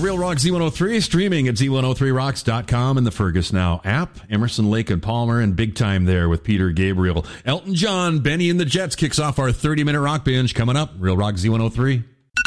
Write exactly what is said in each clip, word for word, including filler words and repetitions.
Real Rock Z one oh three, streaming at Z one oh three rocks dot com and the Fergus Now app. Emerson, Lake and Palmer, and Big Time there with Peter Gabriel. Elton John, Benny and the Jets kicks off our thirty-minute rock binge coming up. Real Rock Z one oh three.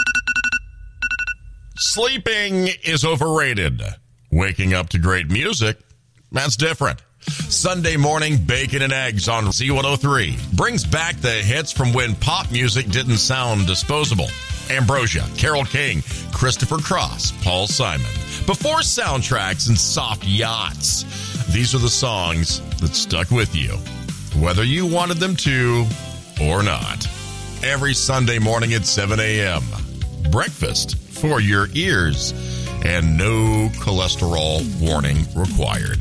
Sleeping is overrated. Waking up to great music, that's different. Sunday morning bacon and eggs on Z one oh three brings back the hits from when pop music didn't sound disposable. Ambrosia, Carole King, Christopher Cross, Paul Simon. Before soundtracks and soft yachts, these are the songs that stuck with you, whether you wanted them to or not. Every Sunday morning at seven a.m. Breakfast for your ears, and no cholesterol warning required.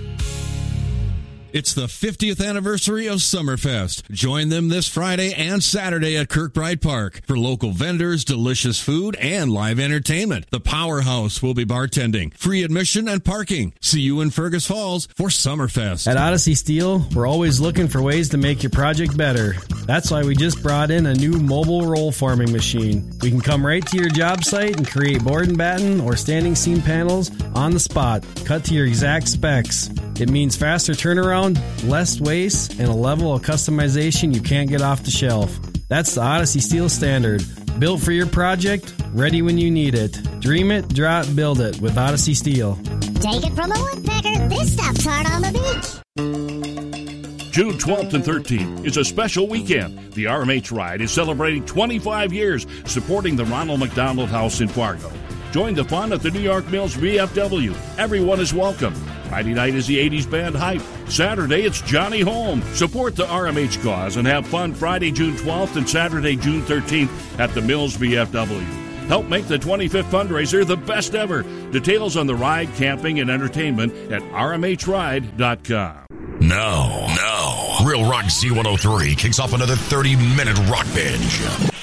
It's the fiftieth anniversary of Summerfest. Join them this Friday and Saturday at Kirkbride Park for local vendors, delicious food, and live entertainment. The Powerhouse will be bartending, free admission and parking. See you in Fergus Falls for Summerfest. At Odyssey Steel, we're always looking for ways to make your project better. That's why we just brought in a new mobile roll forming machine. We can come right to your job site and create board and batten or standing seam panels on the spot, cut to your exact specs. It means faster turnaround, less waste, and a level of customization you can't get off the shelf. That's the Odyssey Steel Standard. Built for your project, ready when you need it. Dream it, draw it, build it with Odyssey Steel. Take it from a woodpecker, this stuff's hard on the beach. June twelfth and thirteenth is a special weekend. The R M H Ride is celebrating twenty-five years supporting the Ronald McDonald House in Fargo. Join the fun at the New York Mills V F W. Everyone is welcome. Friday night is the eighties band Hype. Saturday, it's Johnny Home. Support the R M H cause and have fun Friday, June twelfth and Saturday, June thirteenth at the Mills V F W. Help make the twenty-fifth fundraiser the best ever. Details on the ride, camping, and entertainment at R M H ride dot com. No, no. Real Rock Z one oh three kicks off another thirty-minute rock binge.